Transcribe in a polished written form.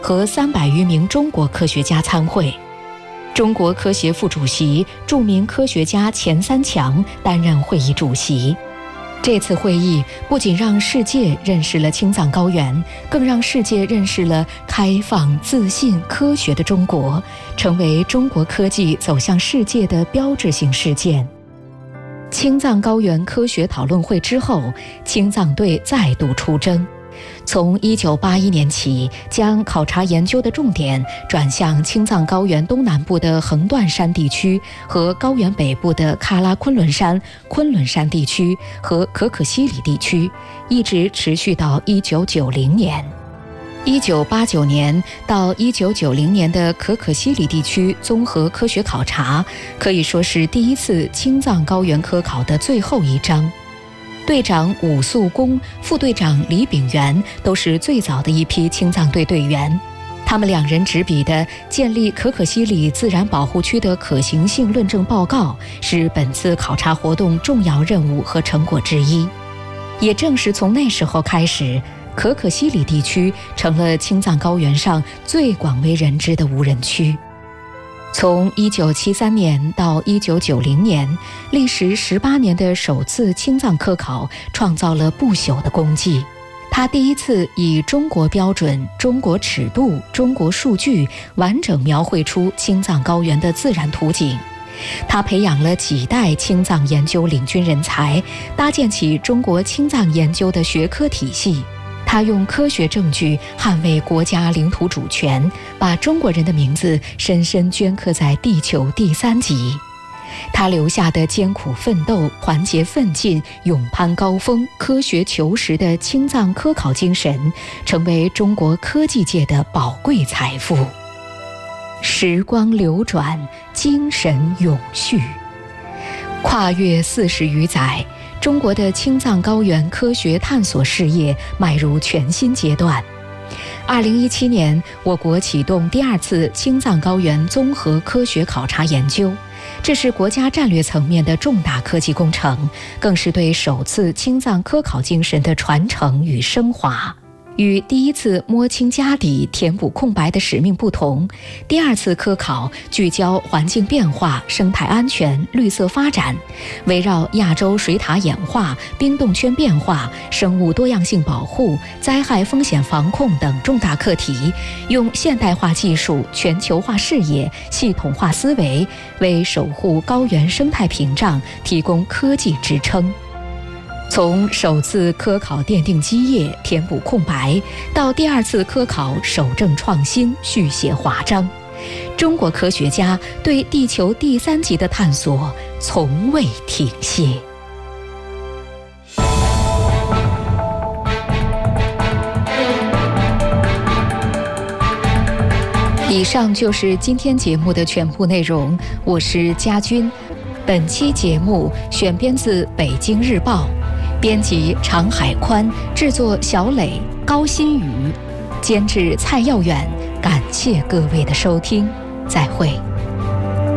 和300余名中国科学家参会。中国科协副主席、著名科学家钱三强担任会议主席。这次会议不仅让世界认识了青藏高原，更让世界认识了开放、自信、科学的中国，成为中国科技走向世界的标志性事件。青藏高原科学讨论会之后，青藏队再度出征。从1981年起，将考察研究的重点转向青藏高原东南部的横断山地区和高原北部的喀拉昆仑山、昆仑山地区和可可西里地区，一直持续到1990年。1989年到1990年的可可西里地区综合科学考察，可以说是第一次青藏高原科考的最后一章。队长武肃公、副队长李炳元都是最早的一批青藏队队员。他们2人执笔的建立可可西里自然保护区的可行性论证报告，是本次考察活动重要任务和成果之一。也正是从那时候开始，可可西里地区成了青藏高原上最广为人知的无人区。从1973年到1990年，历时18年的首次青藏科考创造了不朽的功绩。它第一次以中国标准、中国尺度、中国数据完整描绘出青藏高原的自然图景。它培养了几代青藏研究领军人才，搭建起中国青藏研究的学科体系。他用科学证据捍卫国家领土主权，把中国人的名字深深镌刻在地球第3极。他留下的艰苦奋斗、团结奋进、勇攀高峰、科学求实的青藏科考精神，成为中国科技界的宝贵财富。时光流转，精神永续。跨越40余载，中国的青藏高原科学探索事业迈入全新阶段。2017年，我国启动第2次青藏高原综合科学考察研究，这是国家战略层面的重大科技工程，更是对首次青藏科考精神的传承与升华。与第一次摸清家底、填补空白的使命不同，第2次科考聚焦环境变化、生态安全、绿色发展，围绕亚洲水塔演化、冰冻圈变化、生物多样性保护、灾害风险防控等重大课题，用现代化技术、全球化视野、系统化思维，为守护高原生态屏障提供科技支撑。从首次科考奠定基业、填补空白，到第2次科考守正创新、续写华章，中国科学家对地球第3极的探索从未停歇。以上就是今天节目的全部内容，我是佳君。本期节目选编自《北京日报》，编辑常海宽，制作小磊、高新宇，监制蔡耀远。感谢各位的收听，再会。